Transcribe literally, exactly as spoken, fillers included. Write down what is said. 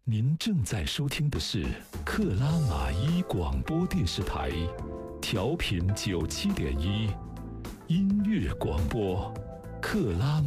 您正在收听的是克拉玛依广播电视台，调频九七点一，音乐广播，克拉。